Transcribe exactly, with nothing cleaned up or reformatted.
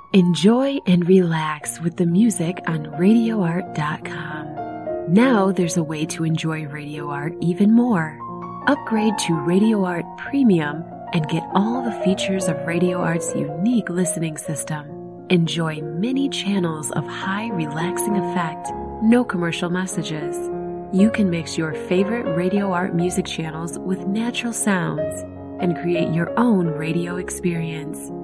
Enjoy and relax with the music on radio art dot com. Now there's a way to enjoy Radio Art even more. Upgrade to Radio Art Premium and get all the features of Radio Art's unique listening system. Enjoy many channels of high relaxing effect, no commercial messages. You can mix your favorite Radio Art music channels with natural sounds and create your own radio experience.